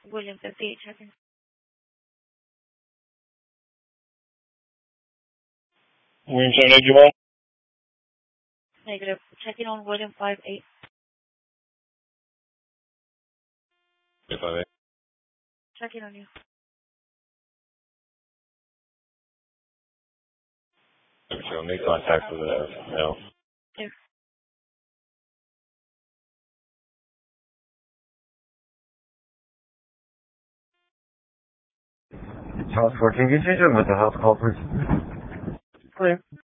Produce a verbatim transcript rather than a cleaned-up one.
William fifty-eight, checking. William seven eight, Jamal? Negative. Checking on William five eight. five eight. Checking on you. So make contact with the no. Here. House fourteen, can you change your mental health call, please? Clear.